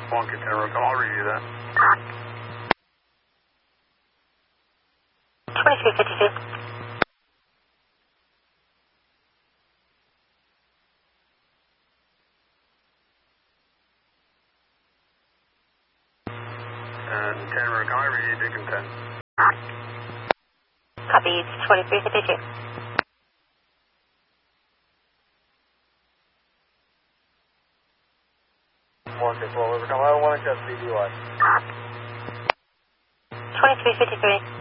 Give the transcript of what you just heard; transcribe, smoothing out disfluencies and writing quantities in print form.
One container, I'll review that. 2352. And Tanner, can I review Deacon 10? Copy, 2352. One control, overcome. I want to catch BDY. 2353.